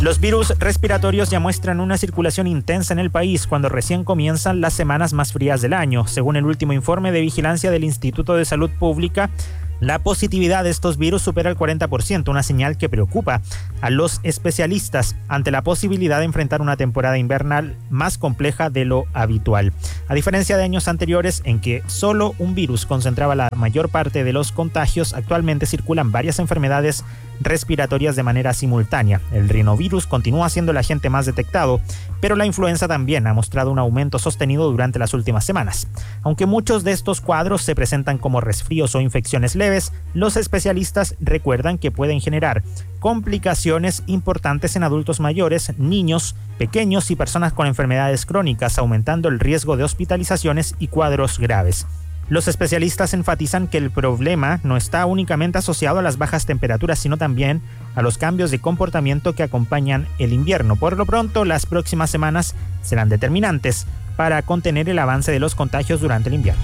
Los virus respiratorios ya muestran una circulación intensa en el país cuando recién comienzan las semanas más frías del año. Según el último informe de vigilancia del Instituto de Salud Pública, la positividad de estos virus supera el 40%, una señal que preocupa a los especialistas ante la posibilidad de enfrentar una temporada invernal más compleja de lo habitual. A diferencia de años anteriores en que solo un virus concentraba la mayor parte de los contagios, actualmente circulan varias enfermedades respiratorias de manera simultánea. El rinovirus continúa siendo el agente más detectado, pero la influenza también ha mostrado un aumento sostenido durante las últimas semanas. Aunque muchos de estos cuadros se presentan como resfríos o infecciones leves, los especialistas recuerdan que pueden generar complicaciones importantes en adultos mayores, niños, pequeños y personas con enfermedades crónicas, aumentando el riesgo de hospitalizaciones y cuadros graves. Los especialistas enfatizan que el problema no está únicamente asociado a las bajas temperaturas, sino también a los cambios de comportamiento que acompañan el invierno. Por lo pronto, las próximas semanas serán determinantes para contener el avance de los contagios durante el invierno.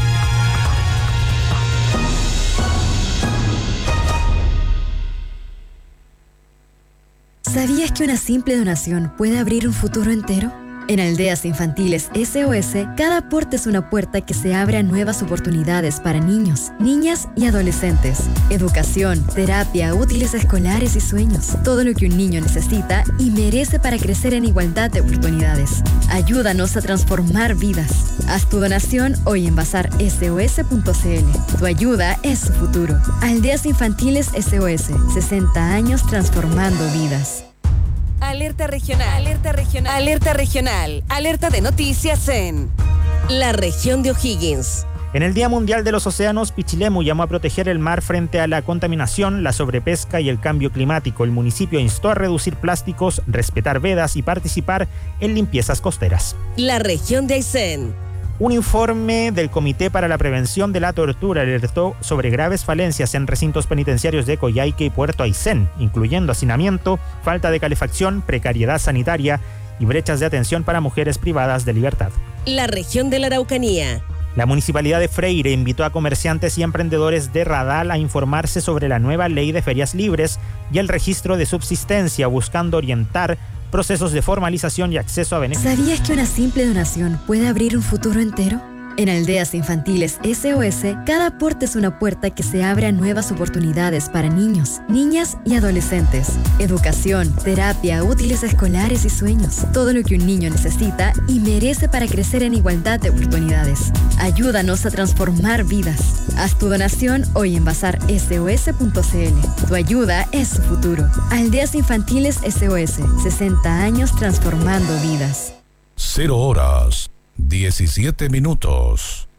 ¿Sabías que una simple donación puede abrir un futuro entero? En Aldeas Infantiles SOS, cada aporte es una puerta que se abre a nuevas oportunidades para niños, niñas y adolescentes. Educación, terapia, útiles escolares y sueños. Todo lo que un niño necesita y merece para crecer en igualdad de oportunidades. Ayúdanos a transformar vidas. Haz tu donación hoy en bazarsos.cl. Tu ayuda es su futuro. Aldeas Infantiles SOS, 60 años transformando vidas. Alerta regional, alerta regional, alerta regional, alerta de noticias en la región de O'Higgins. En el Día Mundial de los Océanos, Pichilemu llamó a proteger el mar frente a la contaminación, la sobrepesca y el cambio climático. El municipio instó a reducir plásticos, respetar vedas y participar en limpiezas costeras. La región de Aysén. Un informe del Comité para la Prevención de la Tortura alertó sobre graves falencias en recintos penitenciarios de Coyhaique y Puerto Aysén, incluyendo hacinamiento, falta de calefacción, precariedad sanitaria y brechas de atención para mujeres privadas de libertad. La región de la Araucanía. La Municipalidad de Freire invitó a comerciantes y emprendedores de Radal a informarse sobre la nueva ley de ferias libres y el registro de subsistencia, buscando orientar procesos de formalización y acceso a beneficios. ¿Sabías que una simple donación puede abrir un futuro entero? En Aldeas Infantiles SOS, cada aporte es una puerta que se abre a nuevas oportunidades para niños, niñas y adolescentes. Educación, terapia, útiles escolares y sueños. Todo lo que un niño necesita y merece para crecer en igualdad de oportunidades. Ayúdanos a transformar vidas. Haz tu donación hoy en bazarsos.cl. Tu ayuda es su futuro. Aldeas Infantiles SOS, 60 años transformando vidas. 0 horas 17 minutos.